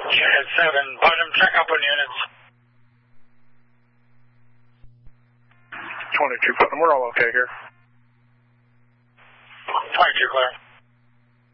Unit 7, bottom checkup on units. 22 Putnam, we're all okay here. 22 clear.